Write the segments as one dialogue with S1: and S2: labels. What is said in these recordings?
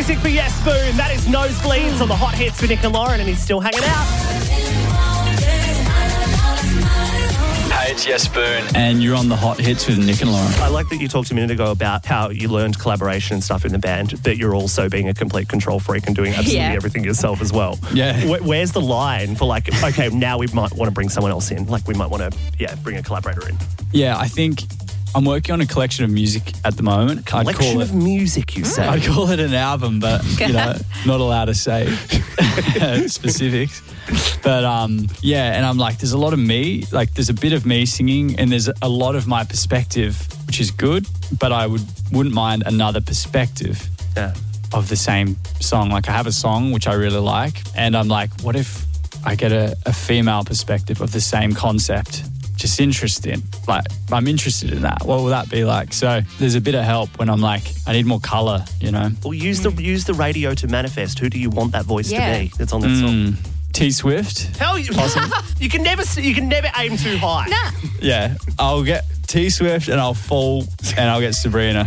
S1: music for Yes Spoon. That is Nosebleeds on the Hot Hits with Nick and Lauren, and he's still hanging out.
S2: Hey, it's Yes Spoon, and you're on the Hot Hits with Nick and Lauren.
S1: I like that you talked a minute ago about how you learned collaboration and stuff in the band, but you're also being a complete control freak and doing absolutely everything yourself as well.
S2: Yeah.
S1: Where's the line for like, okay, now we might want to bring someone else in? Like we might want to, bring a collaborator in.
S2: Yeah, I think I'm working on a collection of music at the moment.
S1: Collection of music, you say?
S2: I'd call it an album, but, not allowed to say specifics. But, and I'm like, there's a lot of me. Like, there's a bit of me singing and there's a lot of my perspective, which is good, but I wouldn't mind another perspective of the same song. Like, I have a song which I really like, and I'm like, what if I get a female perspective of the same concept? Just interesting. Like, I'm interested in that. What will that be like? So there's a bit of help when I'm like, I need more colour,
S1: Well, use the radio to manifest. Who do you want that voice to be that's on that song?
S2: T-Swift.
S1: Hell, you can never aim too high.
S3: Nah.
S2: Yeah, I'll get T-Swift and I'll fall and I'll get Sabrina.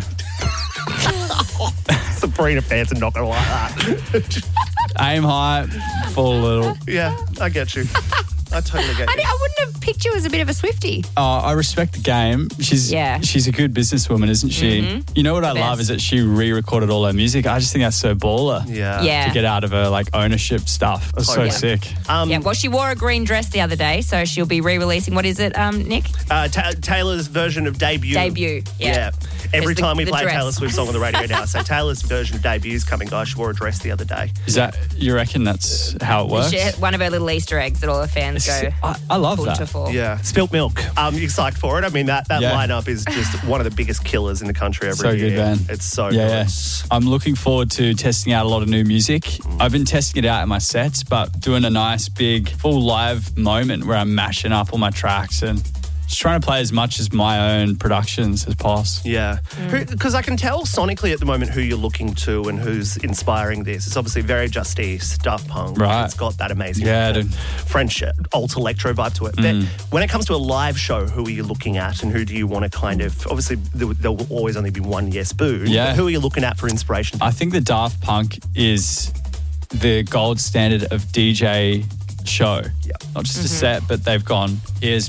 S1: Sabrina fans are not going to like that.
S2: Aim high, fall a little.
S1: Yeah, I get you. I totally get you.
S3: I wouldn't have picked you as a bit of a Swiftie.
S2: I respect the game. She's a good businesswoman, isn't she?
S3: Mm-hmm.
S2: You know what I love is that she re-recorded all her music. I just think that's so baller.
S1: Yeah.
S2: To get out of her like ownership stuff. That's so sick.
S3: Well, she wore a green dress the other day, so she'll be re-releasing. What is it, Nick?
S1: Taylor's version of Debut.
S3: Yeah.
S1: Every time we play a
S3: dress.
S1: Taylor Swift song on the radio now, so Taylor's version of Debut is coming, guys. She wore a dress the other day.
S2: Is that, you reckon that's how it works?
S3: One of her little Easter eggs that all her fans go.
S2: I love that.
S3: For.
S1: Yeah. Spilt Milk. You psyched for it? I mean, that lineup is just one of the biggest killers in the country every year.
S2: So good, man.
S1: It's so
S2: good.
S1: Yeah.
S2: I'm looking forward to testing out a lot of new music. I've been testing it out in my sets, but doing a nice big full live moment where I'm mashing up all my tracks and just trying to play as much as my own productions as possible.
S1: Yeah. Because I can tell sonically at the moment who you're looking to and who's inspiring this. It's obviously very Just East, Daft Punk.
S2: Right.
S1: It's got that amazing French alt electro vibe to it. But when it comes to a live show, who are you looking at and who do you want to kind of... Obviously, there will always only be one Yes Spoon.
S2: Yeah.
S1: But who are you looking at for inspiration?
S2: I think the Daft Punk is the gold standard of DJ show. Not just a set, but they've gone, here's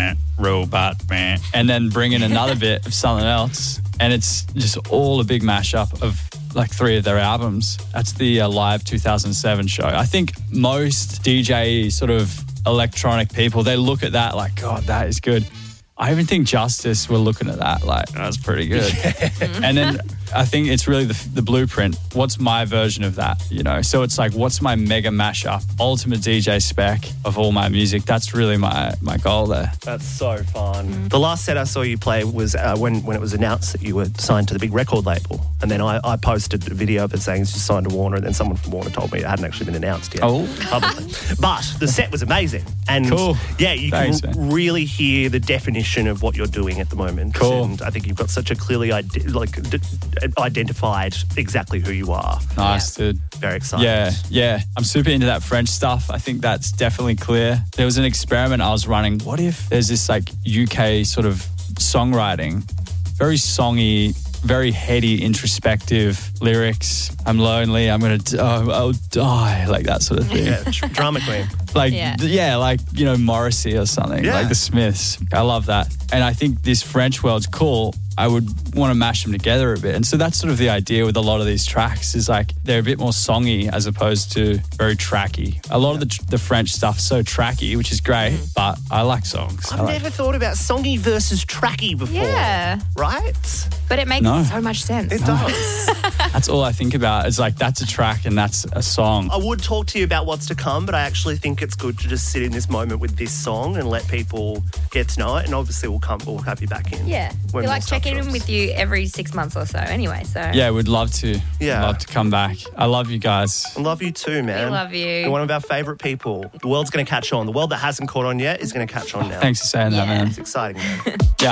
S2: robot, and then bring in another bit of something else. And it's just all a big mashup of like 3 of their albums. That's the Live 2007 show. I think most DJ sort of electronic people, they look at that like, God, that is good. I even think Justice were looking at that like, that's pretty good. And then I think it's really the blueprint. What's my version of that, So it's like, what's my mega mashup, ultimate DJ spec of all my music? That's really my goal there.
S1: That's so fun. The last set I saw you play was when it was announced that you were signed to the big record label. And then I posted a video of it saying it's just signed to Warner, and then someone from Warner told me it hadn't actually been announced yet. Publicly. But the set was amazing. And
S2: cool.
S1: Yeah, you can really hear the definition of what you're doing at the moment.
S2: Cool.
S1: And I think you've got such a clearly identified exactly who you are.
S2: Nice, dude.
S1: Very excited.
S2: Yeah. I'm super into that French stuff. I think that's definitely clear. There was an experiment I was running. What if there's this like UK sort of songwriting, very songy, very heady, introspective lyrics. I'm lonely. I'll die. Like that sort of thing.
S1: Yeah, drama queen.
S2: Like Morrissey or something. Like the Smiths. I love that. And I think this French world's cool. I would want to mash them together a bit. And so that's sort of the idea with a lot of these tracks is like they're a bit more songy as opposed to very tracky. A lot of the French stuff's so tracky, which is great, but I like songs.
S1: I've never thought about songy versus tracky before.
S3: Yeah.
S1: Right?
S3: But it makes so much sense.
S1: It does.
S2: That's all I think about. It's like that's a track and that's a song.
S1: I would talk to you about what's to come, but I actually think it's good to just sit in this moment with this song and let people get to know it. And obviously we'll have you back in.
S3: Yeah. We like checking in with you every 6 months or so anyway. So
S2: yeah, we'd love to.
S1: Yeah.
S2: Love to come back. I love you guys.
S1: I love you too, man.
S3: We love you.
S1: You're one of our favourite people. The world's going to catch on. The world that hasn't caught on yet is going to catch on now.
S2: Thanks for saying that, man.
S1: It's exciting, man.